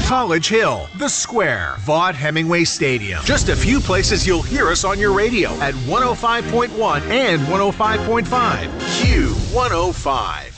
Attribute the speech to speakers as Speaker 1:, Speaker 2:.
Speaker 1: College Hill, The Square, Vaught Hemingway Stadium. Just a few places you'll hear us on your radio at 105.1 and 105.5. Q105.